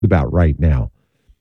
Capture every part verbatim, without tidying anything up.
about right now.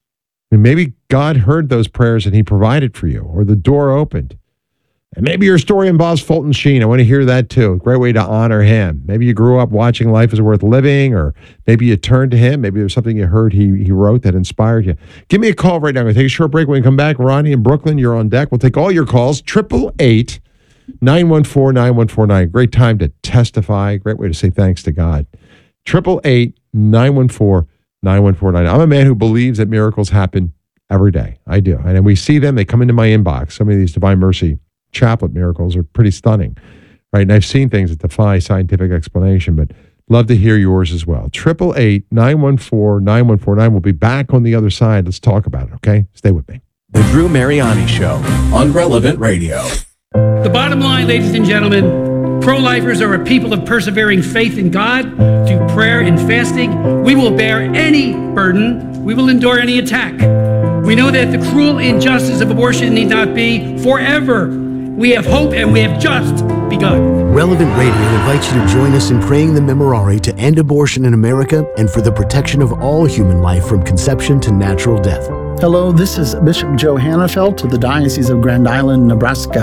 And maybe God heard those prayers and he provided for you, or the door opened. And maybe your story involves Fulton Sheen. I want to hear that too. Great way to honor him. Maybe you grew up watching Life is Worth Living, or maybe you turned to him. Maybe there's something you heard he he wrote that inspired you. Give me a call right now. I'm going to take a short break. When we come back, Ronnie in Brooklyn, you're on deck. We'll take all your calls. Triple eight nine one four nine one four nine. Great time to testify. Great way to say thanks to God. Triple eight nine one four nine one four nine. I'm a man who believes that miracles happen every day. I do. And we see them. They come into my inbox. Some of these Divine Mercy Chaplet miracles are pretty stunning, right? And I've seen things that defy scientific explanation, but love to hear yours as well. Triple eight nine one four nine one four nine. We'll be back on the other side. Let's talk about it. Okay, stay with me. The Drew Mariani Show on Relevant Radio. The bottom line, ladies and gentlemen, pro-lifers are a people of persevering faith in God through prayer and fasting. We will bear any burden. We will endure any attack. We know that the cruel injustice of abortion need not be forever. We have hope, and we have just begun. Relevant Radio invites you to join us in praying the Memorare to end abortion in America and for the protection of all human life from conception to natural death. Hello, this is Bishop Joe Hannafelt of the Diocese of Grand Island, Nebraska.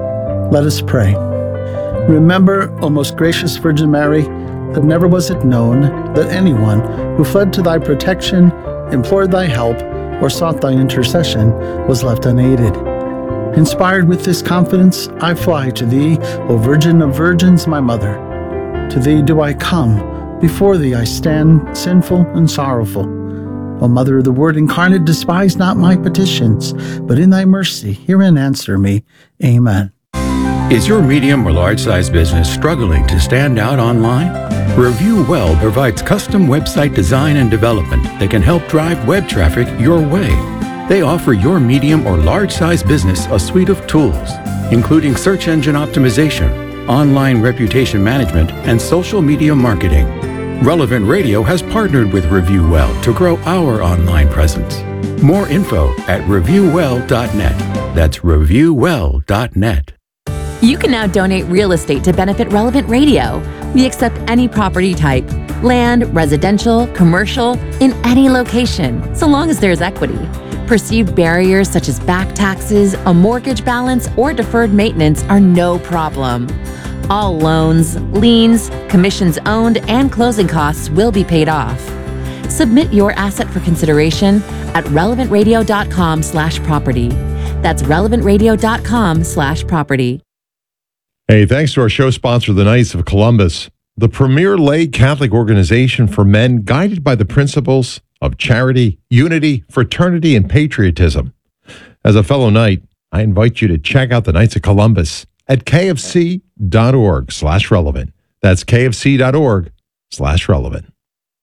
Let us pray. Remember, O most gracious Virgin Mary, that never was it known that anyone who fled to thy protection, implored thy help, or sought thy intercession was left unaided. Inspired with this confidence, I fly to thee, O Virgin of Virgins, my mother. To thee do I come, before thee I stand, sinful and sorrowful. O Mother of the Word incarnate, despise not my petitions, but in thy mercy hear and answer me. Amen. Is your medium or large-size business struggling to stand out online? Review Well provides custom website design and development that can help drive web traffic your way. They offer your medium or large-size business a suite of tools, including search engine optimization, online reputation management, and social media marketing. Relevant Radio has partnered with Review Well to grow our online presence. More info at review well dot net. That's review well dot net. You can now donate real estate to benefit Relevant Radio. We accept any property type, land, residential, commercial, in any location, so long as there's equity. Perceived barriers such as back taxes, a mortgage balance, or deferred maintenance are no problem. All loans, liens, commissions owned, and closing costs will be paid off. Submit your asset for consideration at relevant radio dot com slash property. That's relevant radio dot com slash property. Hey, thanks to our show sponsor, the Knights of Columbus, the premier lay Catholic organization for men guided by the principles of charity, unity, fraternity, and patriotism. As a fellow Knight, I invite you to check out the Knights of Columbus at kfc.org slash relevant. That's kfc.org slash relevant.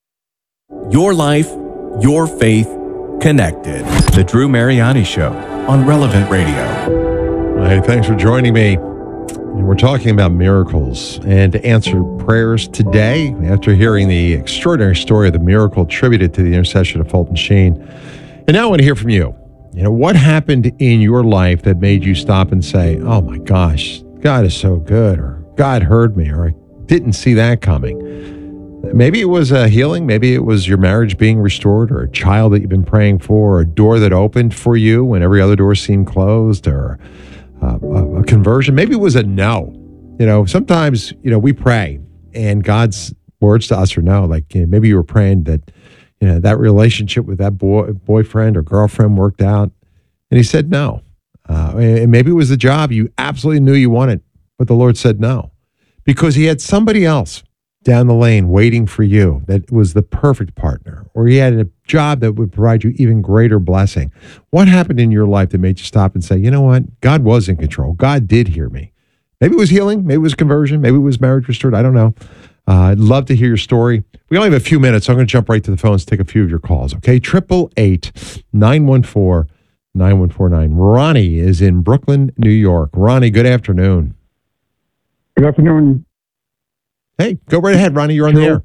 Your life, your faith, connected. The Drew Mariani Show on Relevant Radio. Hey, thanks for joining me. And we're talking about miracles and to answer prayers today after hearing the extraordinary story of the miracle attributed to the intercession of Fulton Sheen. And now I want to hear from you. You know, what happened in your life that made you stop and say, oh my gosh, God is so good, or God heard me, or I didn't see that coming. Maybe it was a healing. Maybe it was your marriage being restored, or a child that you've been praying for, or a door that opened for you when every other door seemed closed, or uh, a, a conversion. Maybe it was a no. You know, sometimes, you know, we pray and God's words to us are no. Like, you know, maybe you were praying that, you know, that relationship with that boy, boyfriend or girlfriend worked out, and he said no. Uh, and maybe it was the job you absolutely knew you wanted, but the Lord said no, because he had somebody else down the lane waiting for you that was the perfect partner, or he had a job that would provide you even greater blessing. What happened in your life that made you stop and say, you know what? God was in control. God did hear me. Maybe it was healing. Maybe it was conversion. Maybe it was marriage restored. I don't know. Uh, I'd love to hear your story. We only have a few minutes, so I'm going to jump right to the phones, take a few of your calls, okay? Triple eight nine one four nine one four nine. Ronnie is in Brooklyn, New York. Ronnie, good afternoon. Good afternoon. Hey, go right ahead, Ronnie. You're on True. the air.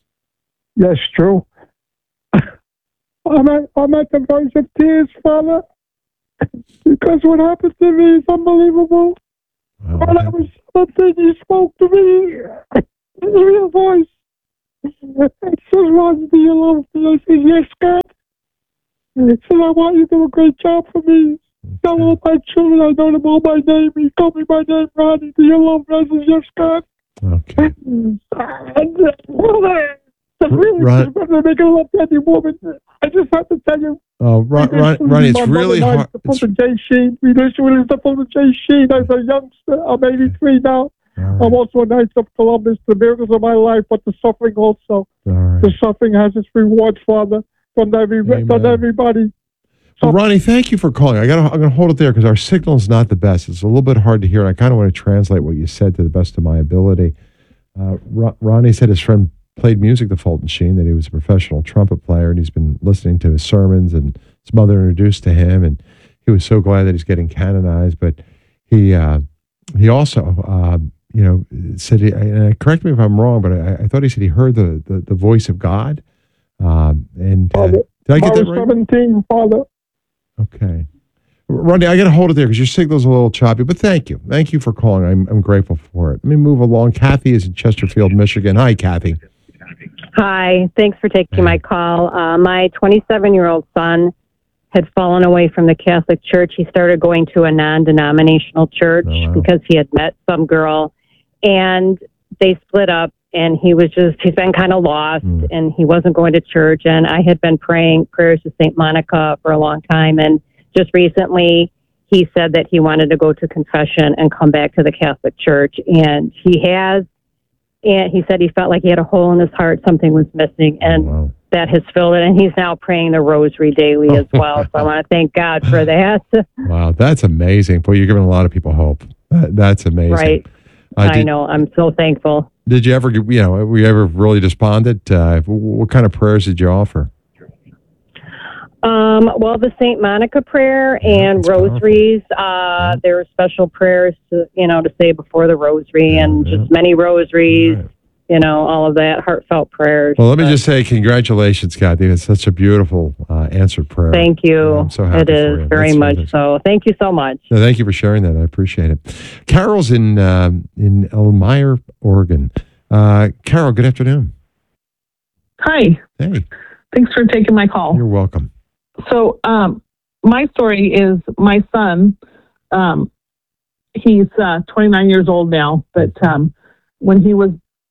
Yes, true. I'm at, I'm at the verge of tears, Father, because what happened to me is unbelievable. Well, When I was something, you spoke to me in your voice. It says, Ron, do you love me? I said, yes, God. It said, I want you to do a great job for me. Tell all my children I know them all by name. He called me by name, Ronnie. Do you love me? I said, yes, God. Okay. And, uh, well, uh, the really Ron- to make a love to any woman. I just have to tell you. Oh, Ron, Ron, Ronnie, it's really hard. The It's, Jay Sheen. We literally was the phone Jay Sheen. I was a youngster. I'm eighty-three now. all right, I'm also a Knights of Columbus. The miracles of my life, but the suffering also. all right. The suffering has its reward, Father, from every Amen. from everybody. Well, Ronnie, thank you for calling. I got. I'm going to hold it there because our signal is not the best. It's a little bit hard to hear. And I kind of want to translate what you said to the best of my ability. Uh, Ron, Ronnie said his friend played music to Fulton Sheen, that he was a professional trumpet player, and he's been listening to his sermons, and his mother introduced to him, and he was so glad that he's getting canonized. But he uh, he also, uh, you know, said, he, and correct me if I'm wrong, but I, I thought he said he heard the, the, the voice of God. Um, and uh, did I get that right? seventeen, Father. Okay. Ronnie, I got to hold it there because your signal's a little choppy, but thank you. Thank you for calling. I'm, I'm grateful for it. Let me move along. Kathy is in Chesterfield, Michigan. Hi, Kathy. Hi, thanks for taking my call. Uh, my twenty-seven-year-old son had fallen away from the Catholic Church. He started going to a non-denominational church Oh, wow. because he had met some girl, and they split up, and he was just, he's been kind of lost, Mm. and he wasn't going to church, and I had been praying prayers to Saint Monica for a long time, and just recently he said that he wanted to go to confession and come back to the Catholic Church, and he has. And he said he felt like he had a hole in his heart, something was missing, and Wow. that has filled it. And he's now praying the rosary daily as well. So I want to thank God for that. Wow, that's amazing. Boy, you're giving a lot of people hope. That, that's amazing. Right. Uh, I did, know. I'm so thankful. Did you ever, you know, were you ever really despondent? Uh, what kind of prayers did you offer? Um, well, the Saint Monica prayer Yeah, and that's rosaries, uh, there are special prayers to, you know, to say before the rosary Yeah, and yeah. just many rosaries, All right. you know, all of that, heartfelt prayers. Well, let me But just say congratulations, Kathy. It's such a beautiful uh, answered prayer. Thank you. I'm so happy It for is you. very That's much fantastic. so. Thank you so much. No, thank you for sharing that. I appreciate it. Carol's in um, in Elmira, Oregon. Uh, Carol, good afternoon. Hi. Hey, Thanks for taking my call. you're welcome. So, um, my story is my son, um, he's uh, twenty-nine years old now, but um, when he was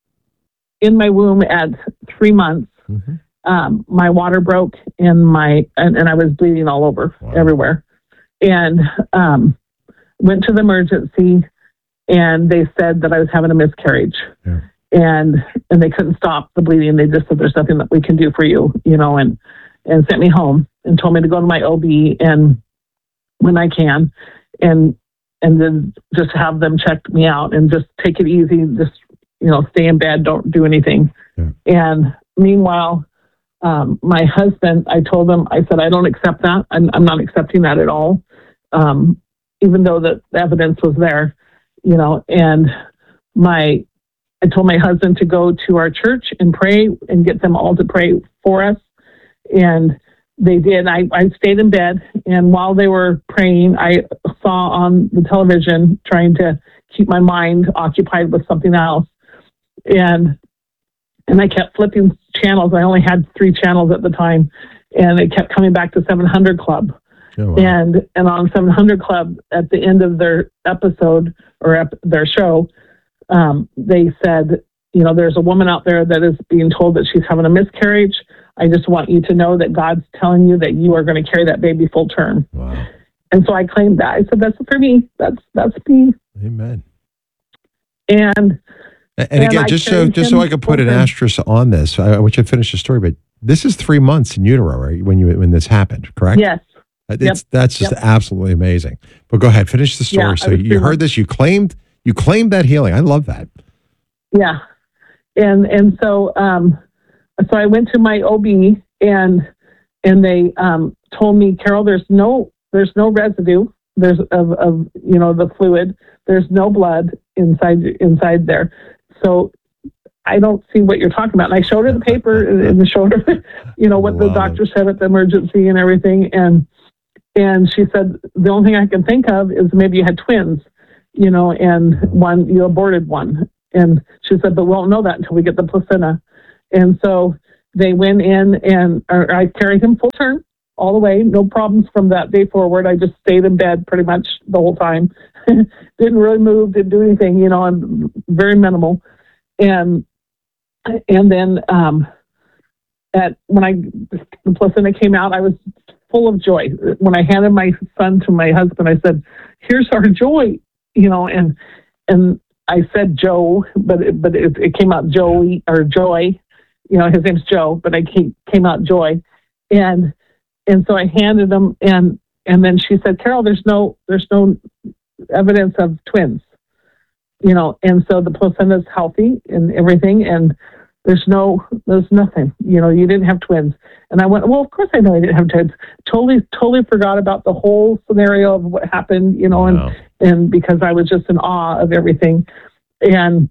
in my womb at three months, Mhm. um, my water broke and my and, and I was bleeding all over Wow. everywhere, and um, went to the emergency, and they said that I was having a miscarriage, Yeah. and and they couldn't stop the bleeding. They just said there's nothing that we can do for you, you know, and and sent me home and told me to go to my O B and when I can, and and then just have them check me out and just take it easy, just you know, stay in bed, don't do anything. Yeah. And meanwhile, um, my husband, I told him, I said, I don't accept that. I'm, I'm not accepting that at all, um, even though the evidence was there, you know. And my, I told my husband to go to our church and pray and get them all to pray for us. And they did. I, I stayed in bed, and while they were praying, I saw on the television, trying to keep my mind occupied with something else. And and I kept flipping channels. I only had three channels at the time, and it kept coming back to seven hundred Club. Oh, wow. And and on seven hundred Club, at the end of their episode or ep- their show, um, they said, you know, there's a woman out there that is being told that she's having a miscarriage. I just want you to know that God's telling you that you are going to carry that baby full term. Wow. And so I claimed that. I said, that's for me. That's that's me. Amen. And And, and And again, I just so carried just so him I could put an full term. asterisk on this, I, I want you to finish the story. But this is three months in utero, right? When you when this happened, correct? yes, It's, Yep. That's just Yep. absolutely amazing. But go ahead, finish the story. Yeah, so I was you three heard months. this, you claimed you claimed that healing. I love that. yeah. And and so um, so I went to my O B, and and they um, told me, Carol, there's no there's no residue. There's of, of you know the fluid. There's no blood inside inside there. So I don't see what you're talking about. And I showed her the paper and showed her, you know, what the Love doctor said at the emergency and everything. And and she said the only thing I can think of is maybe you had twins, you know, and one you aborted one. And she said, but we won't know that until we get the placenta. And so they went in and or I carried him full term all the way, no problems from that day forward. I just stayed in bed pretty much the whole time. Didn't really move, didn't do anything, you know, I'm very minimal. And and then um, at when I the placenta came out, I was full of joy. When I handed my son to my husband, I said, "Here's our joy," you know, and and I said Joe, but it, but it, it came out Joey or Joy, you know, his name's Joe, but I came, came out Joy, and and so I handed him, and and then she said, "Carol, there's no there's no evidence of twins," you know, and so the placenta's healthy and everything, and there's no there's nothing, you know, you didn't have twins. And I went, well, of course I know I didn't have twins. Totally, totally forgot about the whole scenario of what happened, you know, Wow. and, and because I was just in awe of everything. And,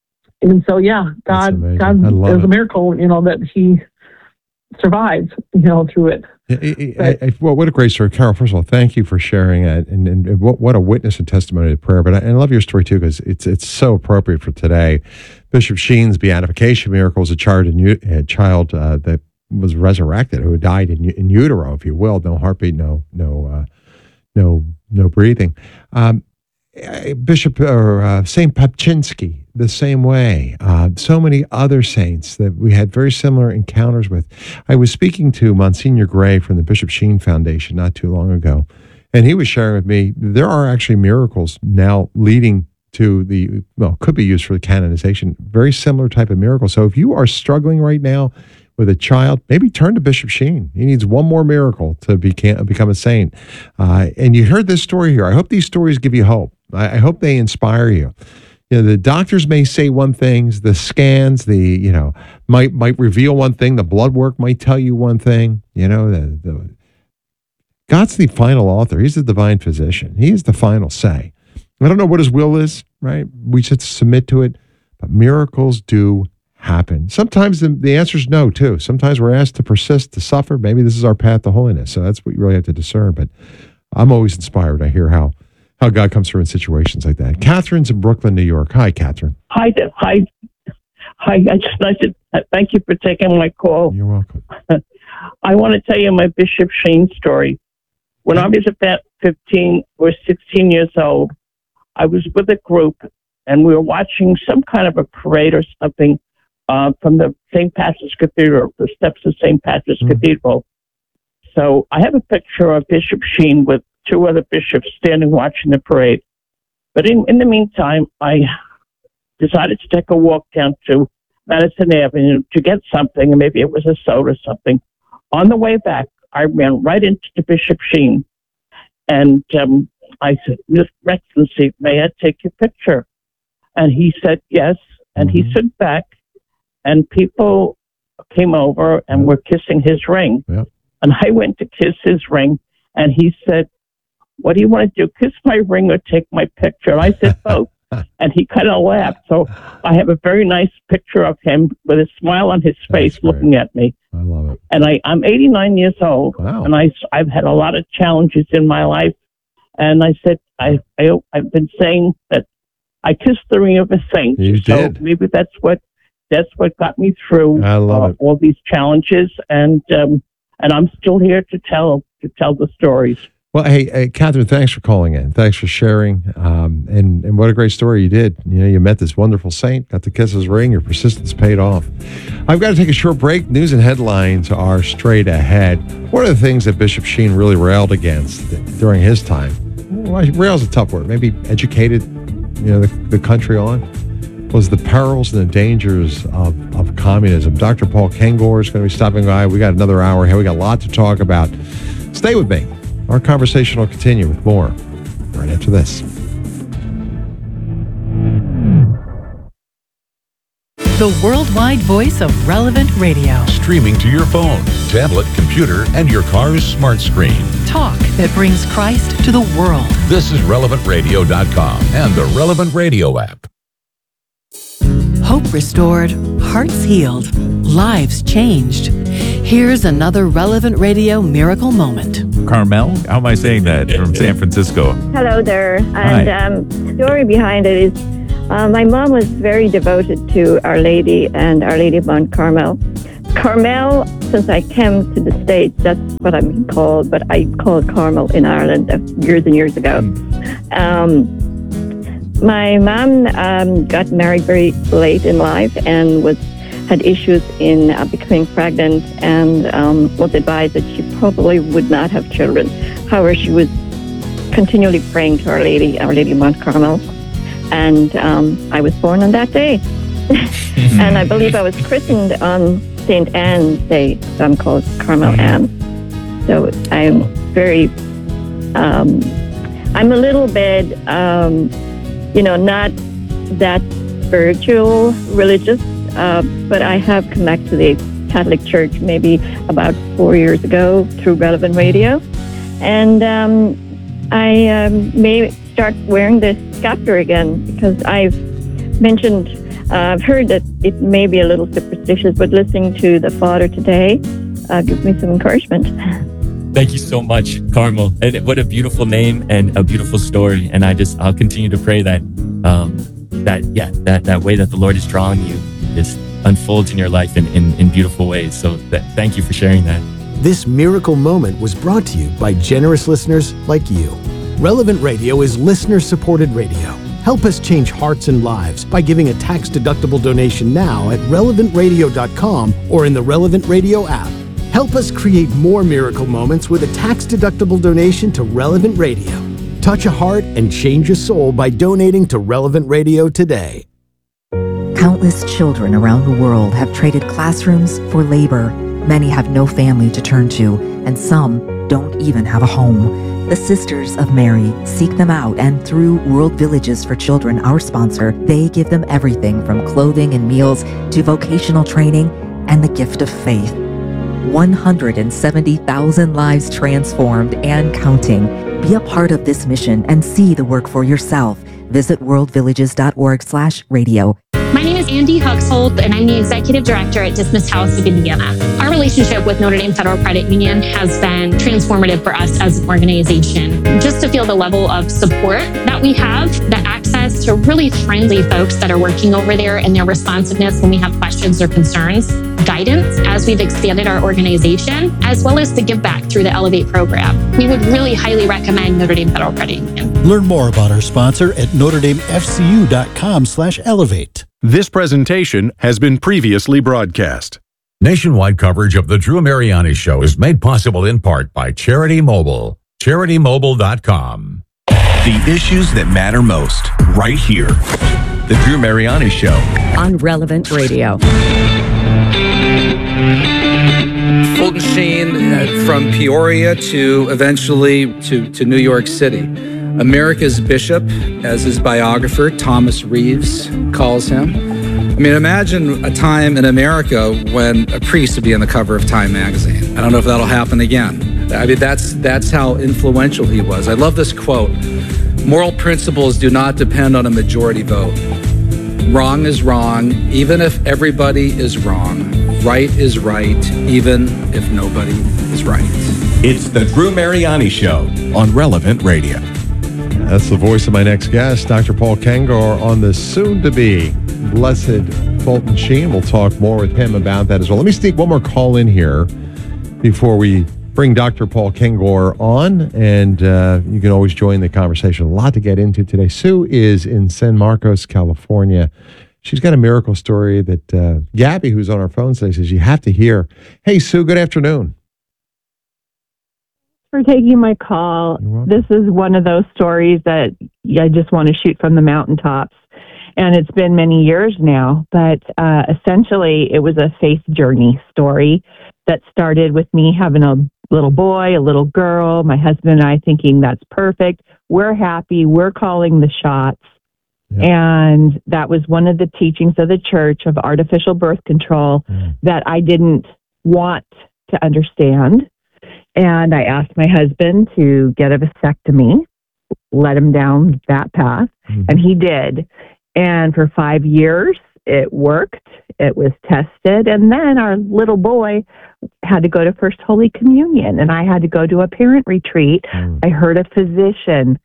and so, yeah, That's God, amazing. God I love is it. a miracle, you know, that he survived, you know, through it. I- I- I- well, what a great story, Carol. First of all, thank you for sharing it, and, and, and what, what a witness and testimony to prayer. But I, and I love your story too, because it's it's so appropriate for today. Bishop Sheen's beatification miracle is a child, a child uh, that was resurrected, who died in, in utero, if you will, no heartbeat, no no uh, no no breathing. Um, Bishop or uh, Saint Papczynski, the same way. Uh, so many other saints that we had very similar encounters with. I was speaking to Monsignor Gray from the Bishop Sheen Foundation not too long ago, and he was sharing with me there are actually miracles now leading to the, well, could be used for the canonization, very similar type of miracle. So if you are struggling right now with a child, maybe turn to Bishop Sheen. He needs one more miracle to be, become a saint. Uh, and you heard this story here. I hope these stories give you hope. I, I hope they inspire you. You know, the doctors may say one thing, the scans, the, you know, might might reveal one thing, the blood work might tell you one thing, you know, the, the God's the final author. He's the divine physician. He is the final say. I don't know what his will is, right? We should submit to it, but miracles do happen. Sometimes the, the answer is no, too. Sometimes we're asked to persist, to suffer. Maybe this is our path to holiness. So that's what you really have to discern. But I'm always inspired. I hear how how God comes through in situations like that. Catherine's in Brooklyn, New York. Hi, Catherine. Hi, there. hi, hi. I just like to uh, thank you for taking my call. You're welcome. I want to tell you my Bishop Sheen story. When I was about fifteen or sixteen years old, I was with a group, and we were watching some kind of a parade or something uh, from the Saint Patrick's Cathedral, the steps of Saint Patrick's mm-hmm. Cathedral. So I have a picture of Bishop Sheen with two other bishops standing watching the parade. But in, in the meantime, I decided to take a walk down to Madison Avenue to get something, and maybe it was a soda or something. On the way back, I ran right into Bishop Sheen, and um, I said, "Miss Excellency, may I take your picture?" And he said yes, and mm-hmm. he stood back, and people came over and were kissing his ring. Yep. And I went to kiss his ring, and he said, "What do you want to do, kiss my ring or take my picture?" And I said, "Both." And he kind of laughed. So I have a very nice picture of him with a smile on his face That's great. looking at me. I love it. And I, I'm eighty-nine years old, Wow. and I, I've had a lot of challenges in my life. And I said, I, I, I've been saying that I kissed the ring of a saint. You so did. maybe that's what that's what got me through I love uh, it. all these challenges, and um, and I'm still here to tell to tell the stories. Well, hey, hey, Catherine, thanks for calling in. Thanks for sharing. Um, and, and what a great story you did. You know, you met this wonderful saint, got to kiss his ring, your persistence paid off. I've got to take a short break. News and headlines are straight ahead. One of the things that Bishop Sheen really railed against during his time, well, rail's a tough word, maybe educated, you know, the, the country on, was the perils and the dangers of, of communism. Doctor Paul Kengor is going to be stopping by. We got another hour here. We got a lot to talk about. Stay with me. Our conversation will continue with more right after this. The worldwide voice of Relevant Radio. Streaming to your phone, tablet, computer, and your car's smart screen. Talk that brings Christ to the world. This is relevant radio dot com and the Relevant Radio app. Hope restored, hearts healed, lives changed. Here's another Relevant Radio miracle moment. Carmel, how am I saying that, from San Francisco? Hello there. Hi. And um, the story behind it is Uh, my mom was very devoted to Our Lady and Our Lady of Mount Carmel. Carmel, since I came to the States, that's what I've been called, but I called Carmel in Ireland years and years ago. Um, my mom um, got married very late in life and was had issues in uh, becoming pregnant and um, was advised that she probably would not have children. However, she was continually praying to Our Lady, Our Lady of Mount Carmel, and um, I was born on that day. And I believe I was christened on Saint Anne's Day, so I'm called Carmel Anne. So I'm very, um, I'm a little bit, um, you know, not that spiritual, religious, uh, but I have come back to the Catholic Church maybe about four years ago through Relevant Radio. And um, I um, may start wearing this scapular again because I've mentioned, uh, I've heard that it may be a little superstitious, but listening to the Father today uh, gives me some encouragement. Thank you so much, Carmel. And what a beautiful name and a beautiful story. And I just, I'll continue to pray that, um, that, yeah, that, that way that the Lord is drawing you just unfolds in your life in, in, in beautiful ways. So that, thank you for sharing that. This miracle moment was brought to you by generous listeners like you. Relevant Radio is listener-supported radio. Help us change hearts and lives by giving a tax-deductible donation now at relevant radio dot com or in the Relevant Radio app. Help us create more miracle moments with a tax-deductible donation to Relevant Radio. Touch a heart and change a soul by donating to Relevant Radio today. Countless children around the world have traded classrooms for labor. Many have no family to turn to, and some don't even have a home. The Sisters of Mary seek them out, and through World Villages for Children, our sponsor, they give them everything from clothing and meals to vocational training and the gift of faith. one hundred seventy thousand lives transformed and counting. Be a part of this mission and see the work for yourself. Visit world villages dot org slash radio. My name is Andy Huxhold, and I'm the Executive Director at Dismiss House of Indiana. Our relationship with Notre Dame Federal Credit Union has been transformative for us as an organization. Just to feel the level of support that we have, the access to really friendly folks that are working over there and their responsiveness when we have questions or concerns, guidance as we've expanded our organization, as well as the give back through the Elevate program. We would really highly recommend Notre Dame Federal Credit Union. Learn more about our sponsor at notre dame f c u dot com slash elevate. This presentation has been previously broadcast. Nationwide coverage of the Drew Mariani Show is made possible in part by Charity Mobile. charity mobile dot com. The issues that matter most, right here. The Drew Mariani Show. On Relevant Radio. Fulton Sheen, uh, from Peoria to eventually to, to New York City. America's Bishop, as his biographer, Thomas Reeves, calls him. I mean, imagine a time in America when a priest would be on the cover of Time magazine. I don't know if that'll happen again. I mean, that's that's how influential he was. I love this quote. Moral principles do not depend on a majority vote. Wrong is wrong, even if everybody is wrong. Right is right, even if nobody is right. It's the Drew Mariani Show on Relevant Radio. That's the voice of my next guest, Doctor Paul Kengor, on the soon-to-be Blessed Fulton Sheen. We'll talk more with him about that as well. Let me sneak one more call in here before we bring Doctor Paul Kengor on, and uh, you can always join the conversation. A lot to get into today. Sue is in San Marcos, California. She's got a miracle story that uh, Gabby, who's on our phone today, says you have to hear. Hey, Sue, good afternoon. For taking my call. This is one of those stories that I just want to shoot from the mountaintops. And it's been many years now, but uh, essentially it was a faith journey story that started with me having a little boy, a little girl, my husband and I thinking that's perfect. We're happy. We're calling the shots. Yeah. And that was one of the teachings of the church of artificial birth control mm. that I didn't want to understand. And I asked my husband to get a vasectomy, let him down that path, mm-hmm. and he did. And for five years, it worked. It was tested. And then our little boy had to go to First Holy Communion, and I had to go to a parent retreat. Mm. I heard a physician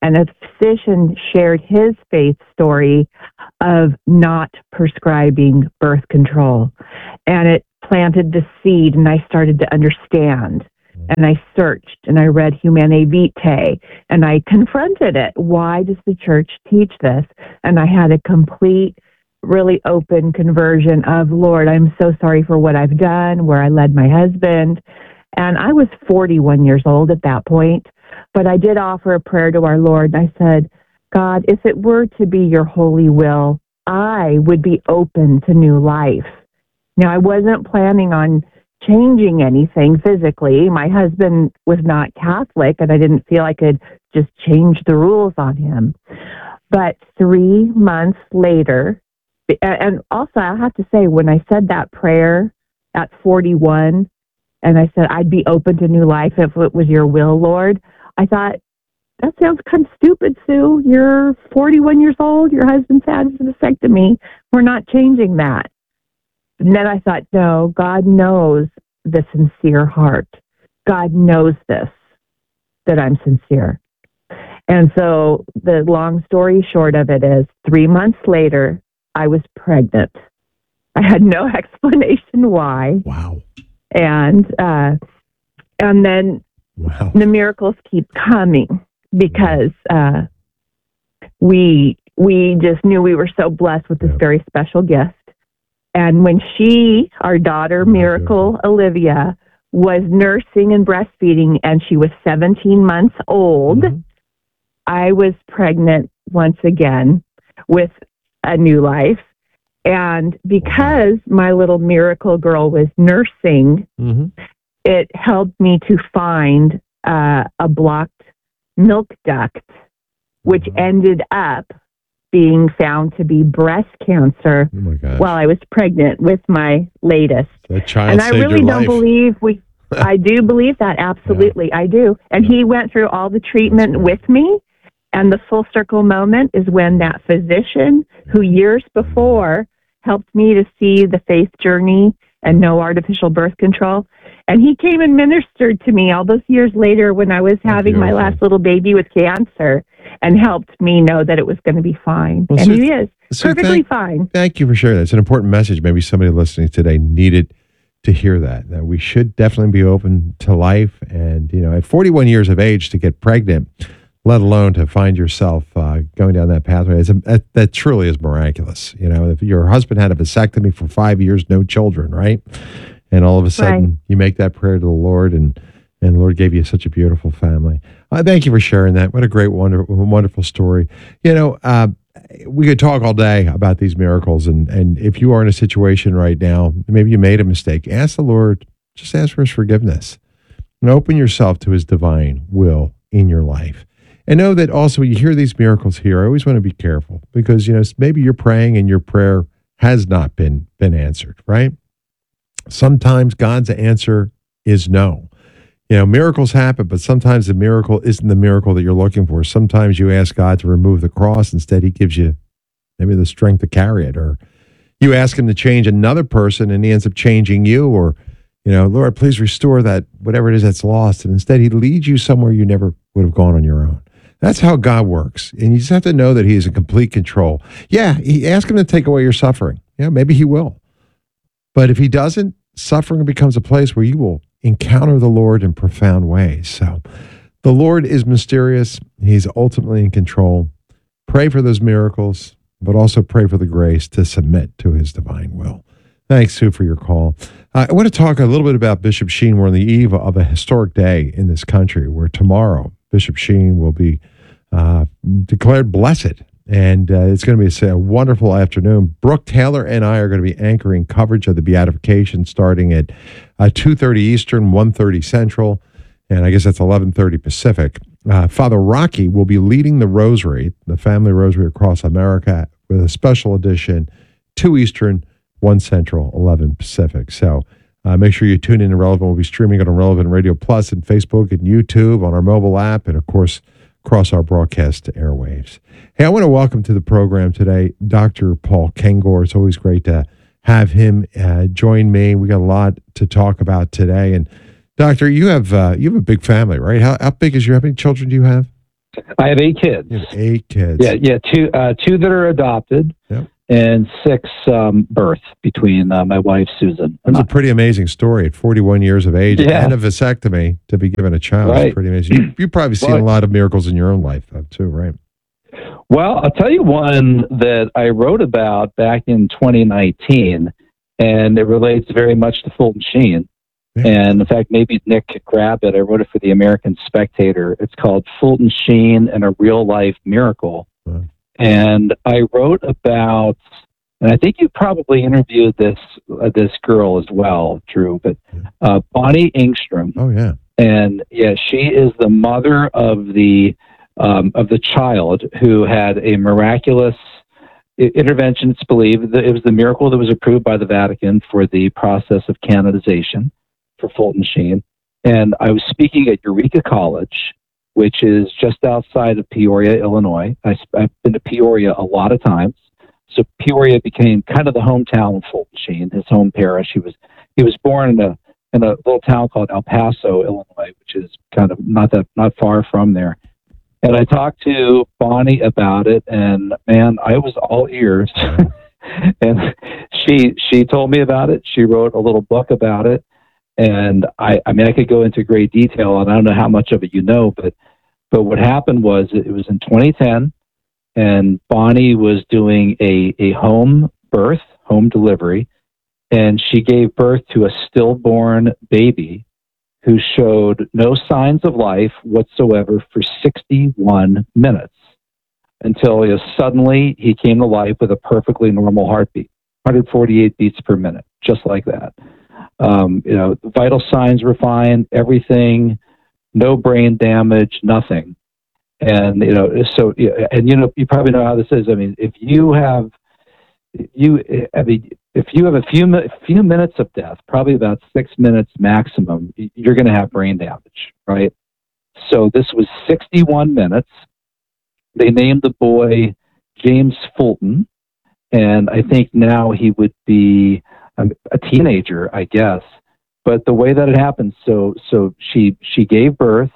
and a physician shared his faith story of not prescribing birth control. And it planted the seed, and I started to understand. And I searched, and I read Humanae Vitae, and I confronted it. Why does the church teach this? And I had a complete, really open conversion of, Lord, I'm so sorry for what I've done, where I led my husband. And I was forty-one years old at that point, but I did offer a prayer to our Lord. And I said, God, if it were to be your holy will, I would be open to new life. Now, I wasn't planning on changing anything physically. My husband was not Catholic, and I didn't feel I could just change the rules on him. But three months later, and also I have to say, when I said that prayer at forty-one, and I said, I'd be open to new life if it was your will, Lord, I thought, that sounds kind of stupid, Sue. You're forty-one years old. Your husband's had a vasectomy. We're not changing that. And then I thought, no, God knows the sincere heart. God knows this, that I'm sincere. And so the long story short of it is, three months later, I was pregnant. I had no explanation why. Wow. And uh, and then wow. the miracles keep coming because uh, we we just knew we were so blessed with this yep. very special gift. And when she, our daughter, Miracle Olivia, was nursing and breastfeeding, and she was seventeen months old, mm-hmm. I was pregnant once again with a new life. And because my little miracle girl was nursing, mm-hmm. it helped me to find uh, a blocked milk duct, which mm-hmm. ended up being found to be breast cancer oh my gosh. while I was pregnant with my latest. That child and I saved really your don't life. believe we, I do believe that, absolutely, yeah. I do. And yeah. he went through all the treatment with me, and the full circle moment is when that physician who years before helped me to see the faith journey and no artificial birth control, and he came and ministered to me all those years later when I was having my last little baby with cancer, and helped me know that it was going to be fine. Well, and so, he is so perfectly thank, fine. Thank you for sharing that. It's an important message. Maybe somebody listening today needed to hear that, that we should definitely be open to life. And, you know, at forty-one years of age to get pregnant, let alone to find yourself uh, going down that pathway, it's a, that, that truly is miraculous. You know, if your husband had a vasectomy for five years, no children, right? And all of a sudden right. you make that prayer to the Lord, and And the Lord gave you such a beautiful family. Uh, thank you for sharing that. What a great, wonderful, wonderful story. You know, uh, we could talk all day about these miracles. And, and if you are in a situation right now, maybe you made a mistake, ask the Lord, just ask for his forgiveness. And open yourself to his divine will in your life. And know that also when you hear these miracles here, I always want to be careful because, you know, maybe you're praying and your prayer has not been, been answered, right? Sometimes God's answer is no. You know, miracles happen, but sometimes the miracle isn't the miracle that you're looking for. Sometimes you ask God to remove the cross. Instead, he gives you maybe the strength to carry it. Or you ask him to change another person and he ends up changing you. Or, you know, Lord, please restore that, whatever it is that's lost. And instead, he leads you somewhere you never would have gone on your own. That's how God works. And you just have to know that he is in complete control. Yeah, he ask him to take away your suffering. Yeah, maybe he will. But if he doesn't, suffering becomes a place where you will encounter the Lord in profound ways. So the Lord is mysterious. He's ultimately in control. Pray for those miracles, but also pray for the grace to submit to his divine will. Thanks, Sue, for your call. Uh, I want to talk a little bit about Bishop Sheen. We're on the eve of a historic day in this country where tomorrow Bishop Sheen will be uh, declared blessed. And uh, it's going to be a, a wonderful afternoon. Brooke Taylor and I are going to be anchoring coverage of the beatification starting at uh, two thirty Eastern, one thirty Central, and I guess that's eleven thirty Pacific. Uh, Father Rocky will be leading the rosary, the family rosary across America, with a special edition, two Eastern, one Central, eleven Pacific. So uh, make sure you tune in to Relevant. We'll be streaming it on Relevant Radio Plus and Facebook and YouTube, on our mobile app, and of course, across our broadcast airwaves. Hey, I want to welcome to the program today Doctor Paul Kengor. It's always great to have him uh, join me. We got a lot to talk about today. And Doctor, you have uh, you have a big family, right? How, how big is your? How many children do you have? I have eight kids. You have eight kids. Yeah, yeah, two uh, two that are adopted, Yep. and six um, birth between uh, my wife Susan. That's a pretty amazing story at forty-one years of age Yeah. and a vasectomy to be given a child. Right. It's pretty amazing. You, you've probably seen Well, a lot of miracles in your own life, though, too, right? Well, I'll tell you one that I wrote about back in twenty nineteen, and it relates very much to Fulton Sheen. And in fact, maybe Nick could grab it. I wrote it for the American Spectator. It's called Fulton Sheen and a Real Life Miracle. And I wrote about, and I think you probably interviewed this uh, this girl as well, Drew, but uh, Bonnie Engstrom. Oh, yeah. And yeah, she is the mother of the um, of the child who had a miraculous i- intervention. It's believed that it was the miracle that was approved by the Vatican for the process of canonization for Fulton Sheen. And I was speaking at Eureka College, which is just outside of Peoria, Illinois. I, sp- I've been to Peoria a lot of times. So Peoria became kind of the hometown of Fulton Sheen, his home parish. He was he was born in a in a little town called El Paso, Illinois, which is kind of not that not far from there. And I talked to Bonnie about it, and man, I was all ears. And she she told me about it. She wrote a little book about it. And I, I mean, I could go into great detail, and I don't know how much of it you know, but but what happened was it was in twenty ten, and Bonnie was doing a, a home birth, home delivery, and she gave birth to a stillborn baby who showed no signs of life whatsoever for sixty-one minutes until you know, suddenly he came to life with a perfectly normal heartbeat, one hundred forty-eight beats per minute, just like that. Um, you know, the vital signs were fine, everything, no brain damage, nothing. And, you know, so, yeah, and, you know, you probably know how this is. I mean, if you have, you, I mean, if you have a few, mi- few minutes of death, probably about six minutes maximum, y- you're going to have brain damage, right? So this was sixty-one minutes. They named the boy James Fulton. And I think now he would be um, a teenager, I guess. But the way that it happened, so so she she gave birth,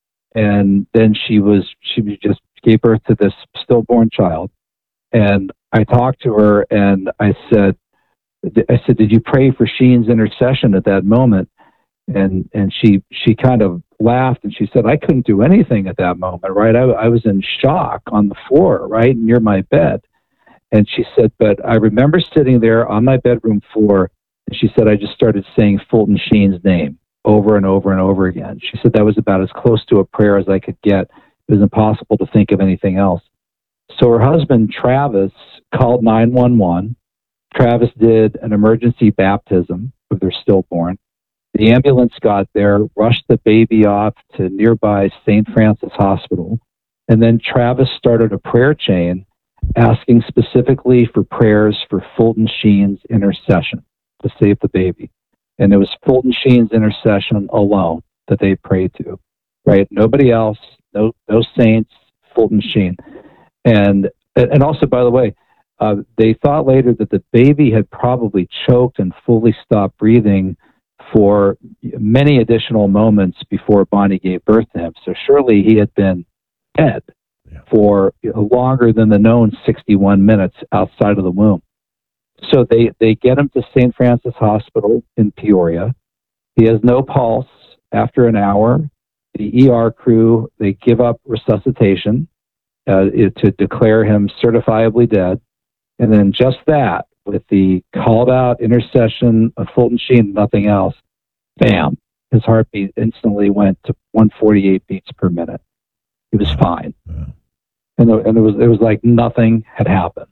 and then she was she was just gave birth to this stillborn child. And I talked to her, and I said, I said, did you pray for Sheen's intercession at that moment? And and she she kind of laughed, and she said, I couldn't do anything at that moment, right? I, I was in shock on the floor, right near my bed. And she said, but I remember sitting there on my bedroom floor, and she said, I just started saying Fulton Sheen's name over and over and over again. She said that was about as close to a prayer as I could get. It was impossible to think of anything else. So her husband, Travis, called nine one one. Travis did an emergency baptism of their stillborn. The ambulance got there, rushed the baby off to nearby Saint Francis Hospital, and then Travis started a prayer chain asking specifically for prayers for Fulton Sheen's intercession to save the baby. And it was Fulton Sheen's intercession alone that they prayed to, right? Nobody else, no no saints, Fulton Sheen. And and also, by the way, uh, they thought later that the baby had probably choked and fully stopped breathing for many additional moments before Bonnie gave birth to him. So surely he had been dead for longer than the known sixty-one minutes outside of the womb. So they, they get him to Saint Francis Hospital in Peoria. He has no pulse. After an hour, the E R crew, they give up resuscitation uh, to declare him certifiably dead. And then just that, with the called out intercession of Fulton Sheen, nothing else, bam, his heartbeat instantly went to one hundred forty-eight beats per minute. He was fine. And, it, and it was it was like nothing had happened.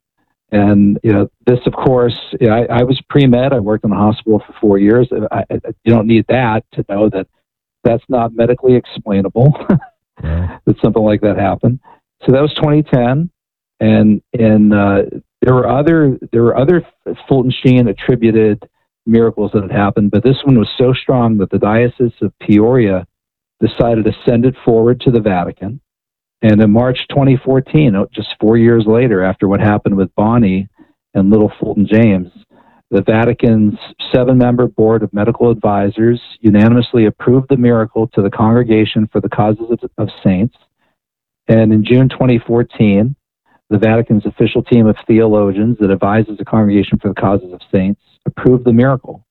And you know, this, of course, you know, I, I was pre-med. I worked in the hospital for four years. I, I, you don't need that to know that that's not medically explainable. That something like that happened. So that was twenty ten, and and uh, there were other there were other Fulton Sheen attributed miracles that had happened, but this one was so strong that the Diocese of Peoria decided to send it forward to the Vatican. And in March twenty fourteen, just four years later, after what happened with Bonnie and little Fulton James, the Vatican's seven-member board of medical advisors unanimously approved the miracle to the Congregation for the Causes of, of Saints. And in June twenty fourteen, the Vatican's official team of theologians that advises the Congregation for the Causes of Saints approved the miracle.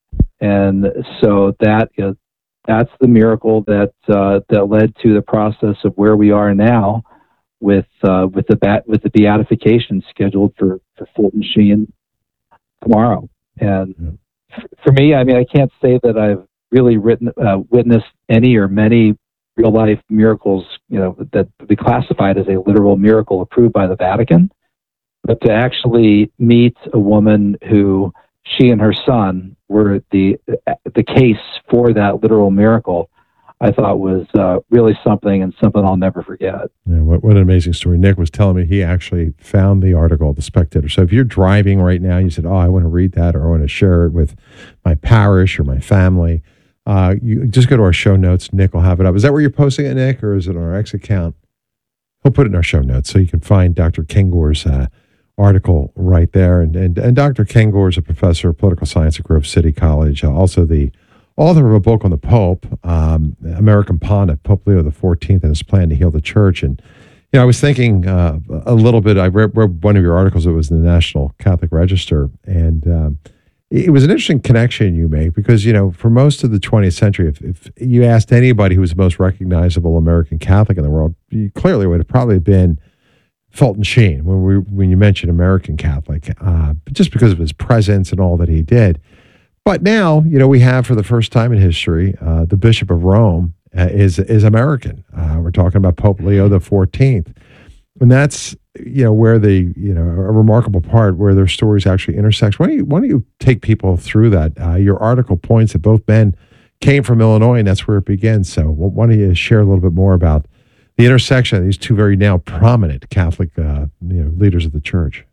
And so that you know, that's the miracle that uh, that led to the process of where we are now with uh, with the bat, with the beatification scheduled for, for Fulton Sheen tomorrow. And yeah. f- for me, I mean, I can't say that I've really written uh, witnessed any or many real life miracles, you know, that would be classified as a literal miracle approved by the Vatican. But to actually meet a woman who she and her son were the the case for that literal miracle, I thought was uh, really something, and something I'll never forget. Yeah, what, what an amazing story. Nick was telling me he actually found the article, The Spectator. So if you're driving right now, you said, oh, I want to read that, or I want to share it with my parish or my family, uh, you just go to our show notes. Nick will have it up. Is that where you're posting it, Nick, or is it on our X account? He'll put it in our show notes so you can find Doctor Kengor's uh, article right there. And, and, and Doctor Kengor is a professor of political science at Grove City College, uh, also the author of a book on the Pope, um, American Pontiff, Pope Leo the fourteenth, and his plan to heal the church. And, you know, I was thinking uh, a little bit, I read, read one of your articles, it was in the National Catholic Register, and um, it was an interesting connection you make because, you know, for most of the twentieth century, if, if you asked anybody who was the most recognizable American Catholic in the world, you clearly would have probably been Fulton Sheen, when, we, when you mentioned American Catholic, uh, just because of his presence and all that he did. But now, you know, we have for the first time in history, uh, the Bishop of Rome uh, is is American. Uh, we're talking about Pope Leo the fourteenth. And that's, you know, where the, you know, a remarkable part where their stories actually intersect. Why don't you, why don't you take people through that? Uh, your article points that both men came from Illinois, and that's where it begins. So why don't you share a little bit more about the intersection of these two very now prominent Catholic uh, you know, leaders of the church?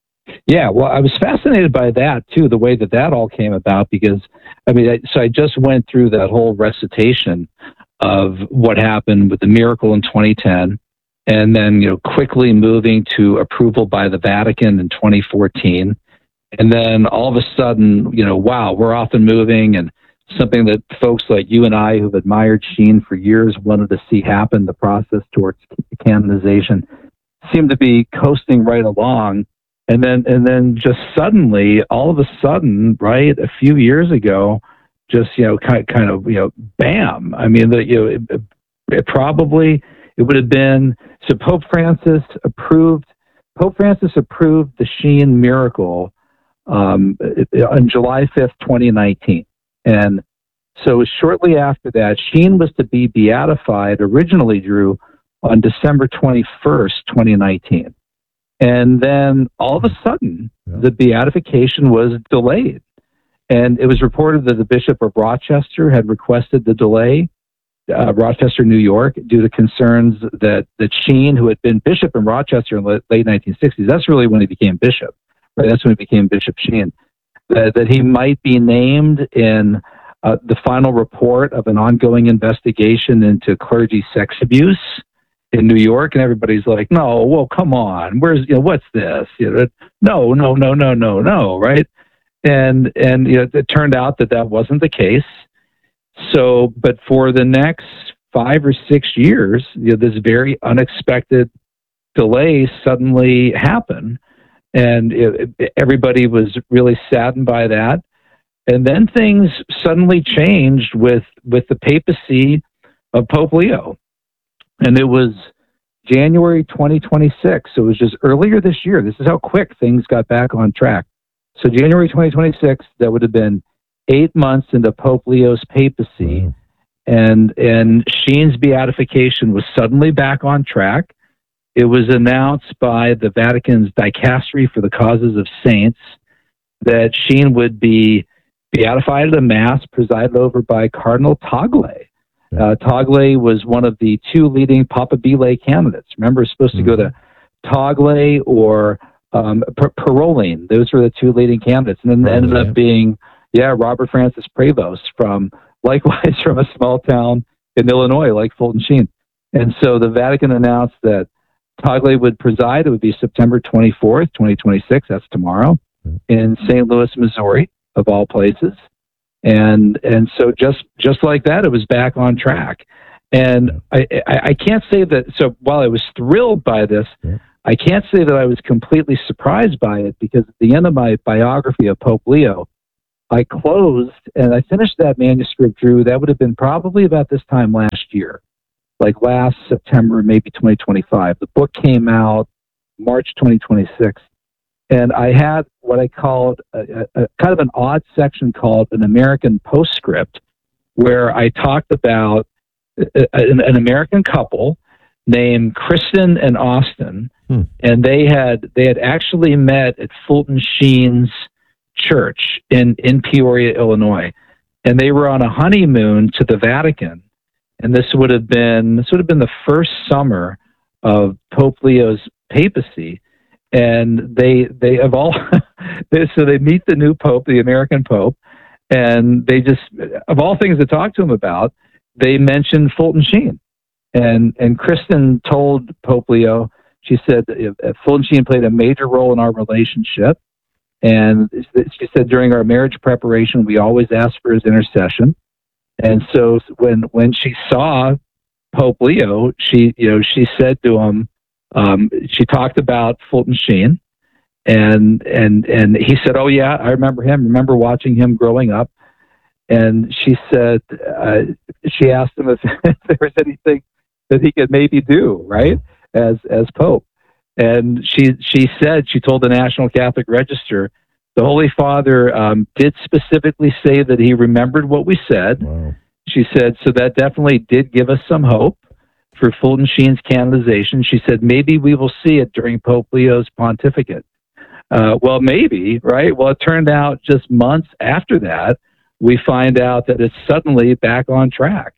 Yeah, well, I was fascinated by that, too, the way that that all came about, because, I mean, I, so I just went through that whole recitation of what happened with the miracle in twenty ten, and then, you know, quickly moving to approval by the Vatican in twenty fourteen. And then all of a sudden, you know, wow, we're off and moving, and something that folks like you and I who've admired Sheen for years wanted to see happen, the process towards canonization, seemed to be coasting right along. And then, and then just suddenly, all of a sudden, right, a few years ago, just, you know, kind, kind of, you know, bam. I mean, the, you know, it, it probably, it would have been, so Pope Francis approved, Pope Francis approved the Sheen miracle um, on July fifth, twenty nineteen. And so it was shortly after that, Sheen was to be beatified originally, Drew, on December twenty-first, twenty nineteen. And then all of a sudden, yeah. the beatification was delayed. And it was reported that the Bishop of Rochester had requested the delay, uh, Rochester, New York, due to concerns that, that Sheen, who had been bishop in Rochester in the late nineteen sixties, that's really when he became bishop, right? That's when he became Bishop Sheen, that, that he might be named in uh, the final report of an ongoing investigation into clergy sex abuse in New York. And everybody's like, no, well, come on, where's, you know, what's this? You know, no, no, no, no, no, no, right? And, and, you know, it turned out that that wasn't the case. So, but for the next five or six years, you know, this very unexpected delay suddenly happened. And it, it, everybody was really saddened by that. And then things suddenly changed with, with the papacy of Pope Leo. And it was January twenty twenty-six. So it was just earlier this year. This is how quick things got back on track. So January twenty twenty-six, that would have been eight months into Pope Leo's papacy. Mm. And, and Sheen's beatification was suddenly back on track. It was announced by the Vatican's Dicastery for the Causes of Saints that Sheen would be beatified at a mass presided over by Cardinal Tagle. Uh, Tagle was one of the two leading Papabile candidates. Remember, it's supposed mm-hmm. to go to Tagle or um, P- Parolin. Those were the two leading candidates. And then it ended up being, yeah, Robert Francis Prevost from, likewise, from a small town in Illinois, like Fulton Sheen. And so the Vatican announced that Tagle would preside. It would be September twenty-fourth, twenty twenty-six. That's tomorrow, mm-hmm. in Saint Louis, Missouri, of all places. And and so just just like that, it was back on track. And I, I, I can't say that. So while I was thrilled by this, yeah. I can't say that I was completely surprised by it, because at the end of my biography of Pope Leo, I closed and I finished that manuscript, Drew. That would have been probably about this time last year, like last September, maybe twenty twenty-five. The book came out March twenty twenty-six. And I had what I called a, a, a kind of an odd section called an American postscript, where I talked about a, an, an American couple named Kristen and Austin, hmm. and they had they had actually met at Fulton Sheen's church in, in Peoria, Illinois, and they were on a honeymoon to the Vatican. And this would have been this would have been the first summer of Pope Leo's papacy. And they they have all they, so they meet the new pope, the American pope, and they just, of all things to talk to him about, they mentioned Fulton Sheen. And and Kristen told Pope Leo, she said, Fulton Sheen played a major role in our relationship. And she said, during our marriage preparation, we always asked for his intercession. And so when when she saw Pope Leo, she you know she said to him, Um, she talked about Fulton Sheen, and and and he said, "Oh yeah, I remember him. Remember watching him growing up." And she said, uh, she asked him if, if there was anything that he could maybe do, right, as as Pope. And she she said, she told the National Catholic Register, the Holy Father um, did specifically say that he remembered what we said. Wow. She said, so that definitely did give us some hope for Fulton Sheen's canonization. She said, maybe we will see it during Pope Leo's pontificate. Uh, well, maybe, right? Well, it turned out just months after that, we find out that it's suddenly back on track.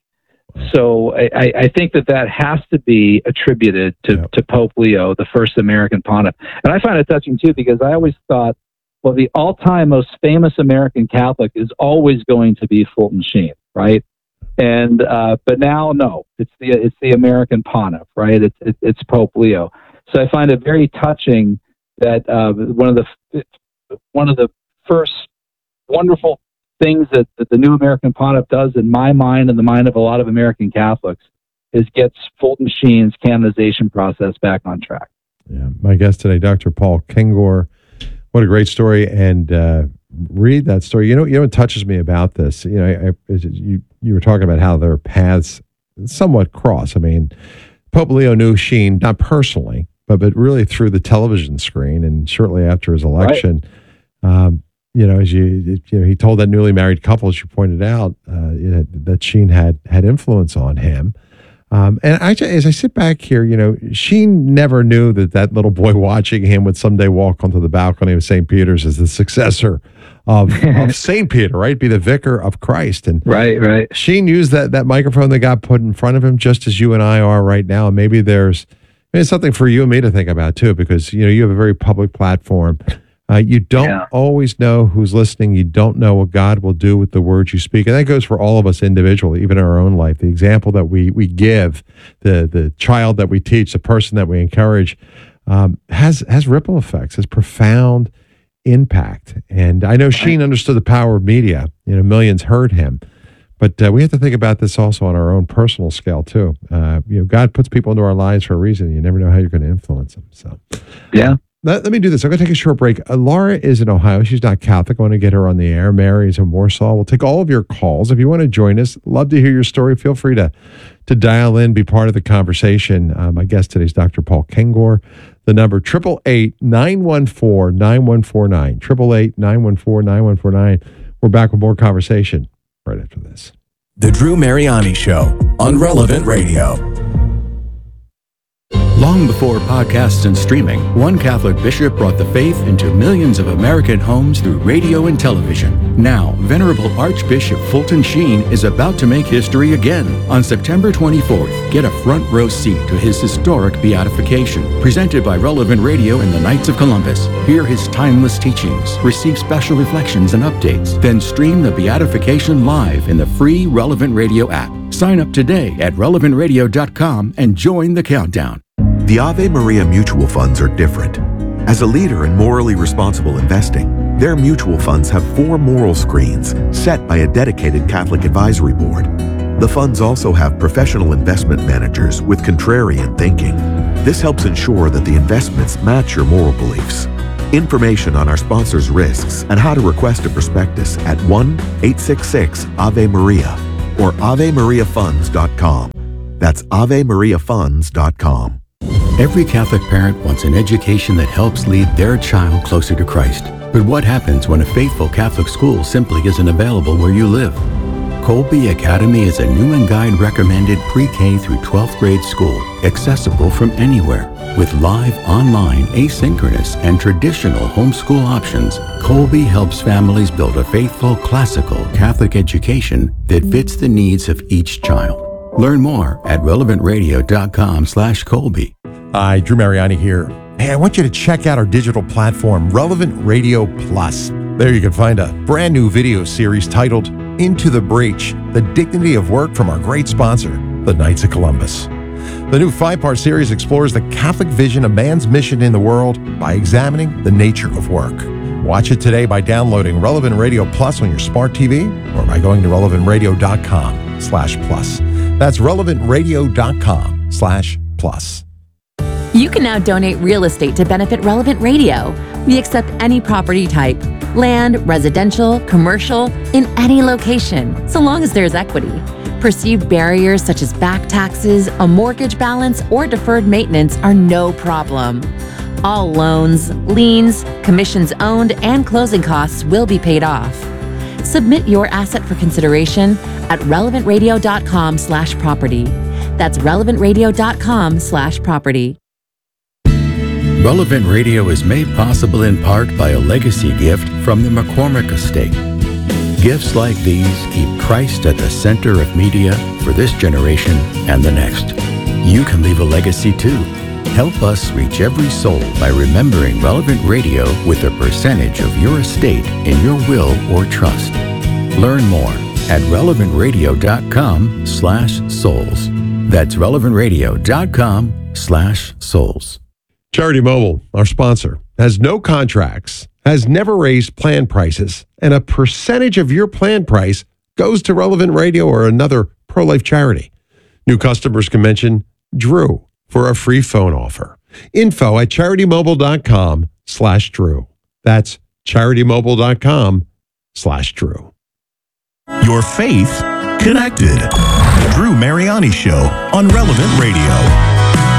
So I, I think that that has to be attributed to, yep. to Pope Leo, the first American pontiff. And I find it touching, too, because I always thought, well, the all-time most famous American Catholic is always going to be Fulton Sheen, right? And uh, but now, no, it's the it's the American pontiff, right? It's it, it's Pope Leo. So I find it very touching that uh, one of the one of the first wonderful things that, that the new American pontiff does, in my mind and the mind of a lot of American Catholics, is gets Fulton Sheen's canonization process back on track. Yeah, my guest today, Doctor Paul Kengor. What a great story, and uh, read that story. You know, you know what touches me about this. You know, I, I, you you were talking about how their paths somewhat cross. I mean, Pope Leo knew Sheen not personally, but but really through the television screen, and shortly after his election. Right. Um, you know, as you you know, he told that newly married couple, as you pointed out, uh, that Sheen had had influence on him. Um, and I, as I sit back here, you know, Sheen never knew that that little boy watching him would someday walk onto the balcony of Saint Peter's as the successor of, of Saint Peter, right? Be the vicar of Christ. And right, right. Sheen used that that microphone that got put in front of him, just as you and I are right now. And maybe there's maybe something for you and me to think about too, because you know you have a very public platform. Uh, you don't yeah. always know who's listening. You don't know what God will do with the words you speak. And that goes for all of us individually, even in our own life. The example that we we give, the the child that we teach, the person that we encourage, um, has has ripple effects, has profound impact. And I know Sheen understood the power of media. You know, millions heard him. But uh, we have to think about this also on our own personal scale, too. Uh, you know, God puts people into our lives for a reason. You never know how you're going to influence them. So, yeah. Let, let me do this. I'm going to take a short break. Uh, Laura is in Ohio. She's not Catholic. I want to get her on the air. Mary is in Warsaw. We'll take all of your calls. If you want to join us, love to hear your story. Feel free to, to dial in, be part of the conversation. Uh, my guest today is Doctor Paul Kengor. The number, eight eight eight, nine one four, nine one four nine. eight eight eight, nine one four, nine one four nine. We're back with more conversation right after this. The Drew Mariani Show on Relevant Radio. Long before podcasts and streaming, one Catholic bishop brought the faith into millions of American homes through radio and television. Now, Venerable Archbishop Fulton Sheen is about to make history again. On September twenty-fourth, get a front row seat to his historic beatification, presented by Relevant Radio and the Knights of Columbus. Hear his timeless teachings, receive special reflections and updates, then stream the beatification live in the free Relevant Radio app. Sign up today at relevant radio dot com and join the countdown. The Ave Maria mutual funds are different. As a leader in morally responsible investing, their mutual funds have four moral screens set by a dedicated Catholic advisory board. The funds also have professional investment managers with contrarian thinking. This helps ensure that the investments match your moral beliefs. Information on our sponsors' risks and how to request a prospectus at one eight six six Ave Maria or ave maria funds dot com. That's ave maria funds dot com. Every Catholic parent wants an education that helps lead their child closer to Christ. But what happens when a faithful Catholic school simply isn't available where you live? Colby Academy is a Newman Guide recommended pre-K through twelfth grade school, accessible from anywhere. With live, online, asynchronous, and traditional homeschool options, Colby helps families build a faithful, classical Catholic education that fits the needs of each child. Learn more at relevant radio dot com slash Colby. Hi, Drew Mariani here. Hey, I want you to check out our digital platform, Relevant Radio Plus. There you can find a brand new video series titled Into the Breach, The Dignity of Work from our great sponsor, the Knights of Columbus. The new five-part series explores the Catholic vision of man's mission in the world by examining the nature of work. Watch it today by downloading Relevant Radio Plus on your smart T V or by going to relevant radio dot com slash plus. That's relevant radio dot com slash plus. You can now donate real estate to benefit Relevant Radio. We accept any property type, land, residential, commercial, in any location, so long as there's equity. Perceived barriers such as back taxes, a mortgage balance, or deferred maintenance are no problem. All loans, liens, commissions owned, and closing costs will be paid off. Submit your asset for consideration at relevant radio dot com slash property. That's relevant radio dot com slash property. Relevant Radio is made possible in part by a legacy gift from the McCormick Estate. Gifts like these keep Christ at the center of media for this generation and the next. You can leave a legacy too. Help us reach every soul by remembering Relevant Radio with a percentage of your estate in your will or trust. Learn more at relevant radio dot com slash souls. That's relevant radio dot com slash souls. Charity Mobile, our sponsor, has no contracts, has never raised plan prices, and a percentage of your plan price goes to Relevant Radio or another pro-life charity. New customers can mention Drew for a free phone offer. Info at charity mobile dot com slash Drew. That's charity mobile dot com slash Drew. Your faith connected. The Drew Mariani Show on Relevant Radio.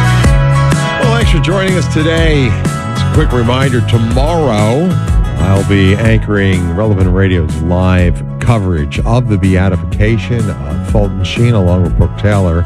Well, thanks for joining us today. It's a quick reminder, tomorrow I'll be anchoring Relevant Radio's live coverage of the beatification of Fulton Sheen along with Brooke Taylor.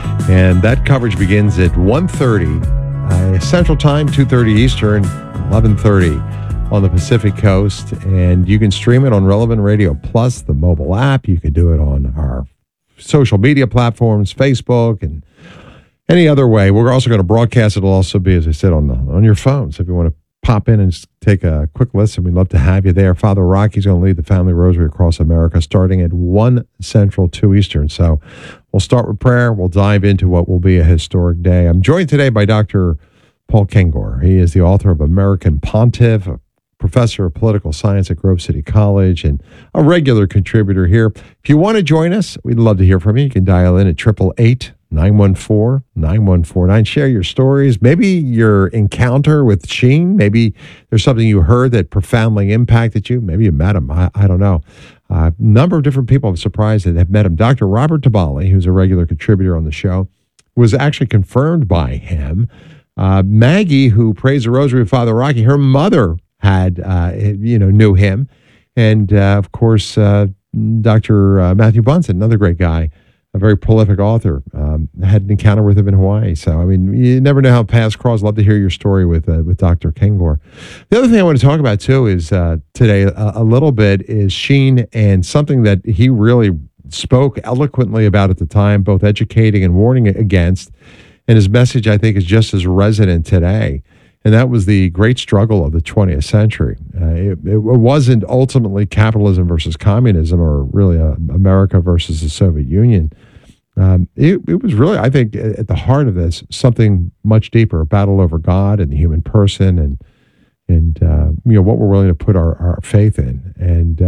And that coverage begins at one thirty uh, Central Time, two thirty Eastern, eleven thirty on the Pacific Coast. And you can stream it on Relevant Radio Plus, the mobile app. You can do it on our social media platforms, Facebook, and any other way. We're also going to broadcast. It'll also be, as I said, on the, on your phones. If you want to pop in and just take a quick listen, we'd love to have you there. Father Rocky's going to lead the Family Rosary across America starting at one Central, two Eastern. So we'll start with prayer. We'll dive into what will be a historic day. I'm joined today by Doctor Paul Kengor. He is the author of American Pontiff, a professor of political science at Grove City College, and a regular contributor here. If you want to join us, we'd love to hear from you. You can dial in at eight eight eight, nine one four, nine one four nine. Share your stories. Maybe your encounter with Sheen. Maybe there's something you heard that profoundly impacted you. Maybe you met him. I, I don't know. A uh, number of different people I'm surprised that have met him. Doctor Robert Tabali, who's a regular contributor on the show, was actually confirmed by him. Uh, Maggie, who prays the rosary with Father Rocky, her mother had, uh, you know, knew him. And, uh, of course, uh, Doctor Uh, Matthew Bunson, another great guy, a very prolific author, um, had an encounter with him in Hawaii. So, I mean, you never know how paths cross. Love to hear your story with uh, with Doctor Kengor. The other thing I want to talk about, too, is uh, today a, a little bit is Sheen and something that he really spoke eloquently about at the time, both educating and warning against. And his message, I think, is just as resonant today. And that was the great struggle of the twentieth century. Uh, it, it wasn't ultimately capitalism versus communism or really uh, America versus the Soviet Union. Um, it, it was really, I think, at the heart of this, something much deeper, a battle over God and the human person and, and uh, you know, what we're willing to put our, our faith in. And uh,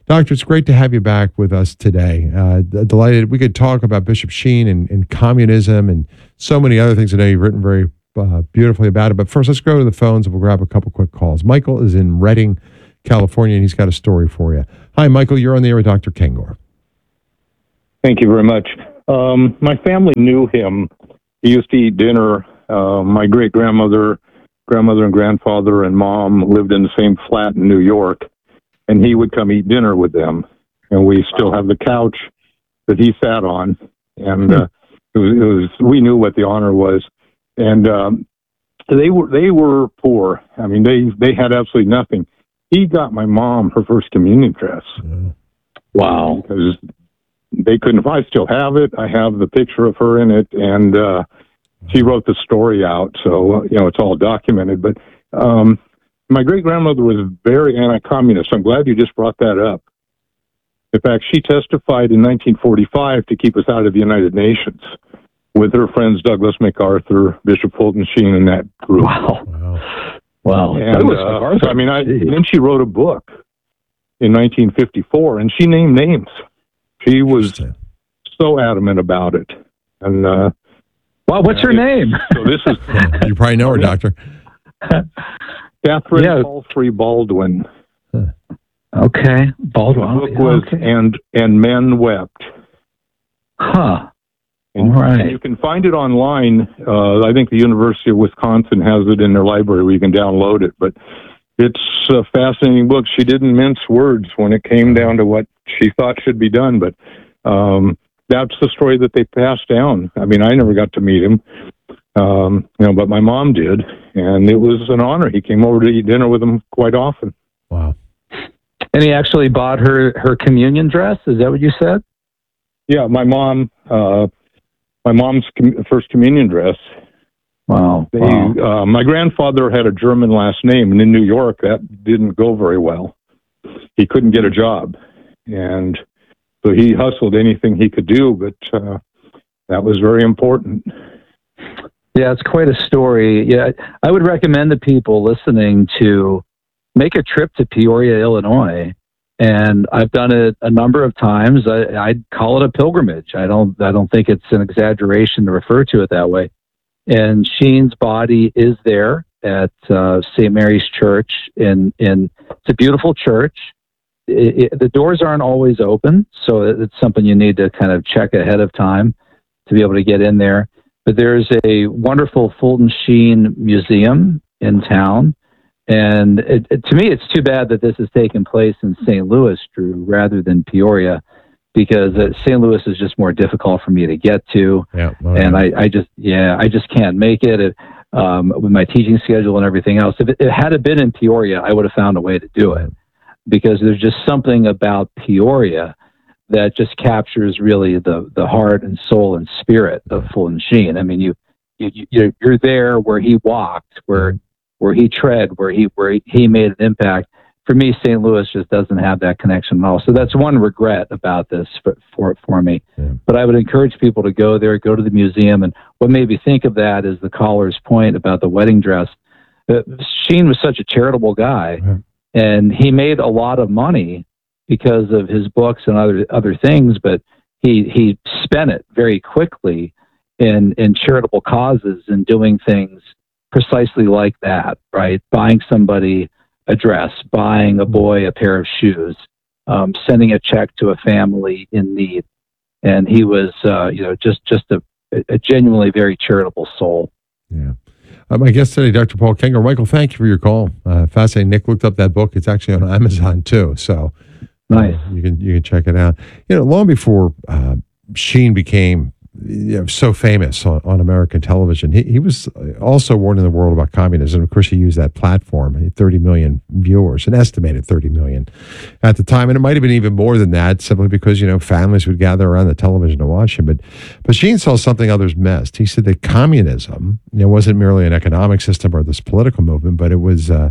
Doctor, it's great to have you back with us today. Uh, delighted we could talk about Bishop Sheen and, and communism and so many other things. I know you've written very uh, beautifully about it. But first, let's go to the phones and we'll grab a couple quick calls. Michael is in Redding, California, and he's got a story for you. Hi, Michael. You're on the air with Doctor Kengor. Thank you very much. Um, my family knew him. He used to eat dinner. Uh, my great-grandmother, grandmother and grandfather and mom lived in the same flat in New York. And he would come eat dinner with them, and we still have the couch that he sat on. And uh, it, was, it was we knew what the honor was, and um, they were they were poor. I mean, they they had absolutely nothing. He got my mom her first communion dress. Mm. Wow! Because they couldn't. I still have it. I have the picture of her in it, and uh, she wrote the story out, so you know it's all documented. But um, my great-grandmother was very anti-communist. I'm glad you just brought that up. In fact, she testified in nineteen forty-five to keep us out of the United Nations with her friends Douglas MacArthur, Bishop Fulton Sheen, and that group. Wow. Wow. Wow. And, uh, so, I mean, I, and then she wrote a book in nineteen fifty-four, and she named names. She was so adamant about it. And uh, wow, what's her name? So this is you probably know her, Doctor. Catherine Yeah. Palfrey Baldwin. Okay, Baldwin. The book was Okay. and and Men Wept. Huh. And All right. you can find it online. Uh, I think the University of Wisconsin has it in their library where you can download it. But it's a fascinating book. She didn't mince words when it came down to what she thought should be done. But um, that's the story that they passed down. I mean, I never got to meet him, um, you know, but my mom did, and it was an honor. He came over to eat dinner with them quite often. Wow. And he actually bought her her communion dress. Is that what you said? Yeah, my mom. Uh, my mom's com- first communion dress. Wow. They, wow. uh, my grandfather had a German last name, and in New York, that didn't go very well. He couldn't get a job, and so he hustled anything he could do, but uh, that was very important. Yeah, it's quite a story. Yeah, I would recommend to people listening to make a trip to Peoria, Illinois. And I've done it a number of times. I, I'd call it a pilgrimage. I don't. I don't think it's an exaggeration to refer to it that way. And Sheen's body is there at uh, Saint Mary's Church. In in it's a beautiful church. It, it, the doors aren't always open, so it's something you need to kind of check ahead of time to be able to get in there. But there's a wonderful Fulton Sheen Museum in town. And it, it, to me, it's too bad that this is taking place in Saint Louis, Drew, rather than Peoria, because uh, Saint Louis is just more difficult for me to get to. Yeah, and I, I just, yeah, I just can't make it, it um, with my teaching schedule and everything else. If it, it had it been in Peoria, I would have found a way to do it, because there's just something about Peoria that just captures really the, the heart and soul and spirit of Fulton Sheen. I mean, you, you, you're, you're there where he walked, where where he tread, where he where he, he made an impact. For me, Saint Louis just doesn't have that connection at all. So that's one regret about this for for, for me. Yeah. But I would encourage people to go there, go to the museum. And what made me think of that is the caller's point about the wedding dress. Uh, Sheen was such a charitable guy, Yeah. and he made a lot of money because of his books and other other things. But he he spent it very quickly in in charitable causes and doing things precisely like that, right? Buying somebody a dress, buying a boy a pair of shoes, um, sending a check to a family in need. And he was, uh, you know, just, just a, a genuinely very charitable soul. Yeah. Uh, my guest today, Doctor Paul Kengor. Michael, thank you for your call. Uh, fascinating. Nick looked up that book. It's actually on Amazon too. So nice. Uh, you can, you can check it out. You know, long before uh, Sheen became you know, so famous on, on American television, he, he was also warning the world about communism. Of course, he used that platform, thirty million viewers, an estimated thirty million at the time. And it might have been even more than that, simply because, you know, families would gather around the television to watch him. But, but Sheen saw something others missed. He said that communism, you know, wasn't merely an economic system or this political movement, but it was, uh,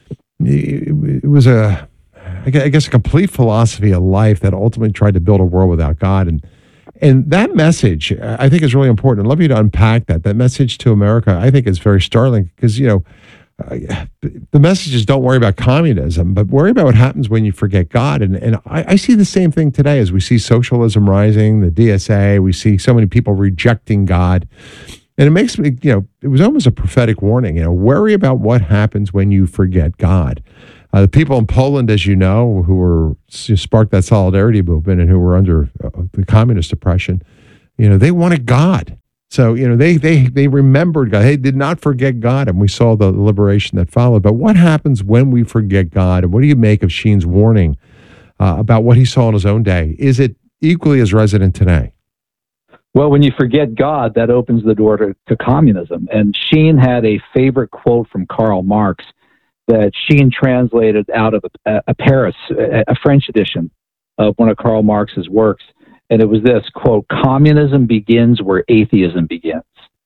it, it was a, I guess, a complete philosophy of life that ultimately tried to build a world without God. And And that message, I think, is really important. I'd love you to unpack that. That message to America, I think, is very startling because, you know, uh, the message is don't worry about communism, but worry about what happens when you forget God. And, and I, I see the same thing today as we see socialism rising, the D S A, we see so many people rejecting God. And it makes me, you know, it was almost a prophetic warning, you know, worry about what happens when you forget God. Uh, the people in Poland, as you know, who were sparked that solidarity movement and who were under uh, the communist oppression, you know, they wanted God. So, you know, they they they remembered God. They did not forget God, and we saw the liberation that followed. But what happens when we forget God? And what do you make of Sheen's warning uh, about what he saw in his own day? Is it equally as resonant today? Well, when you forget God, that opens the door to, to communism. And Sheen had a favorite quote from Karl Marx that Sheen translated out of a, a Paris, a, a French edition of one of Karl Marx's works. And it was this quote, communism begins where atheism begins.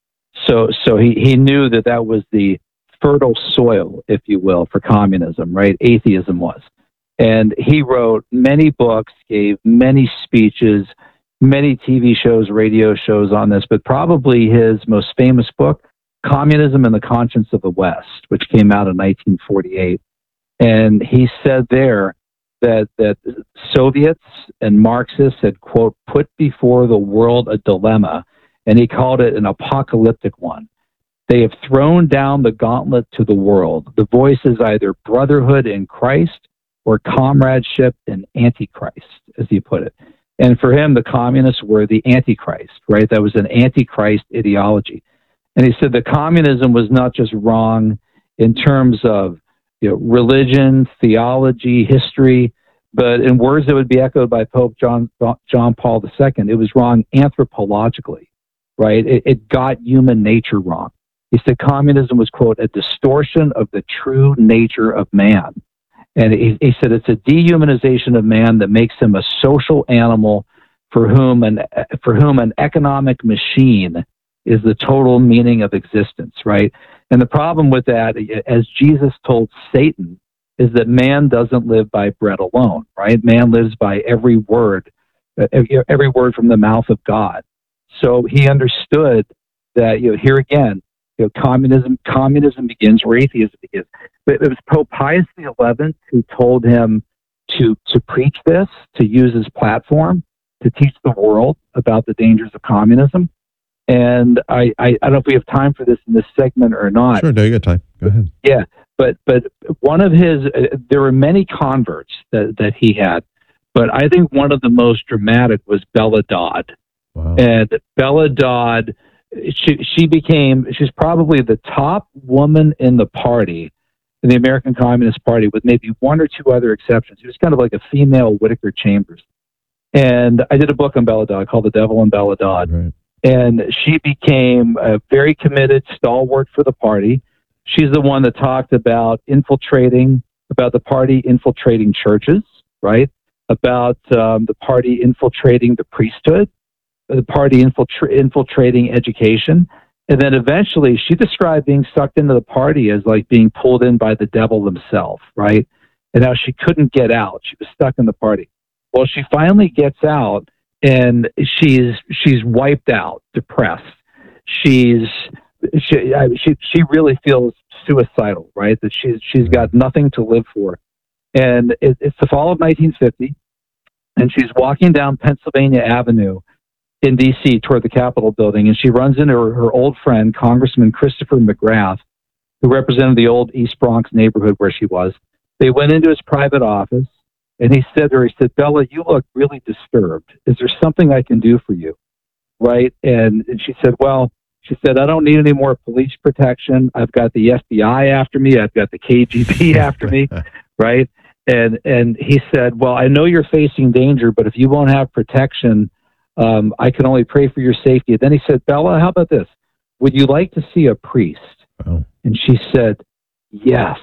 So, so he, he knew that that was the fertile soil, if you will, for communism, right? Atheism was. And he wrote many books, gave many speeches, many T V shows, radio shows on this, but probably his most famous book, Communism and the Conscience of the West, which came out in nineteen forty-eight. And he said there that that Soviets and Marxists had, quote, put before the world a dilemma, and he called it an apocalyptic one. They have thrown down the gauntlet to the world. The voice is either brotherhood in Christ or comradeship in Antichrist, as he put it. And for him, the communists were the Antichrist, right? That was an Antichrist ideology. And he said that communism was not just wrong in terms of, you know, religion, theology, history, but in words that would be echoed by Pope John John Paul the Second, it was wrong anthropologically, right? It, it got human nature wrong. He said communism was, quote, a distortion of the true nature of man. And he, he said it's a dehumanization of man that makes him a social animal for whom an for whom an economic machine is the total meaning of existence, right? And the problem with that, as Jesus told Satan, is that man doesn't live by bread alone, right? Man lives by every word, every word from the mouth of God. So he understood that, you know, here again, you know, communism communism begins where atheism begins. But it was Pope Pius the Eleventh who told him to to preach this, to use his platform to teach the world about the dangers of communism. And I, I, I don't know if we have time for this in this segment or not. Sure, no, you got time. Go ahead. Yeah, but but one of his, uh, there were many converts that, that he had, but I think one of the most dramatic was Bella Dodd. Wow. And Bella Dodd, she she became, she's probably the top woman in the party, in the American Communist Party, with maybe one or two other exceptions. She was kind of like a female Whittaker Chambers. And I did a book on Bella Dodd called The Devil and Bella Dodd. Right. And she became a very committed stalwart for the party. She's the one that talked about infiltrating, about the party infiltrating churches, right? About um, the party infiltrating the priesthood, the party infiltra- infiltrating education. And then eventually she described being sucked into the party as like being pulled in by the devil himself, right? And how she couldn't get out. She was stuck in the party. Well, she finally gets out, and she's she's wiped out, depressed. She's she she she really feels suicidal, right? That she's she's got nothing to live for, and it, it's the fall of nineteen fifty, and she's walking down Pennsylvania Avenue in D C toward the Capitol building, and she runs into her, her old friend Congressman Christopher McGrath, who represented the old East Bronx neighborhood where she was. They went into his private office. And he said to her, he said, Bella, you look really disturbed. Is there something I can do for you? Right? And, and she said, well, she said, I don't need any more police protection. I've got the F B I after me. I've got the K G B after me. Right? And and he said, well, I know you're facing danger, but if you won't have protection, um, I can only pray for your safety. And then he said, Bella, how about this? Would you like to see a priest? Oh. And she said, yes,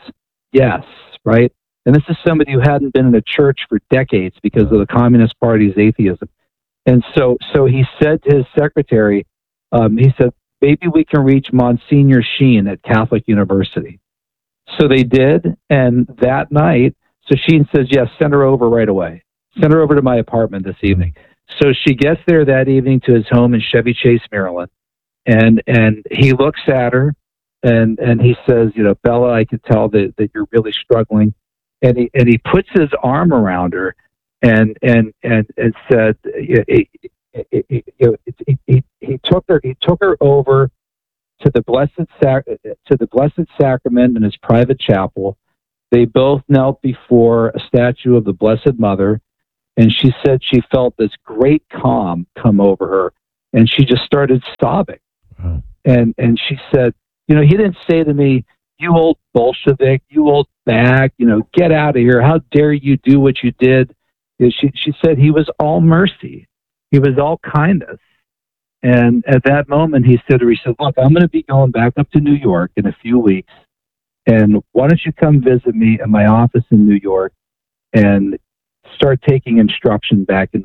yes, right? And this is somebody who hadn't been in a church for decades because of the Communist Party's atheism. And so so he said to his secretary, um, he said, maybe we can reach Monsignor Sheen at Catholic University. So they did, and that night, so Sheen says, yes, send her over right away. Send her over to my apartment this evening. So she gets there that evening to his home in Chevy Chase, Maryland, and, and he looks at her, And and he says, you know, Bella, I could tell that, that you're really struggling. And he and he puts his arm around her and and and, and said, he, he, he, he, he took her he took her over to the blessed sac- to the blessed sacrament in his private chapel. They both knelt before a statue of the Blessed Mother, and she said she felt this great calm come over her, and she just started sobbing. Wow. And and she said, you know, he didn't say to me, "You old Bolshevik, you old bag, you know, get out of here. How dare you do what you did?" She she said he was all mercy, he was all kindness. And at that moment, he said to her, he said, "Look, I'm going to be going back up to New York in a few weeks. And why don't you come visit me in my office in New York and start taking instruction back in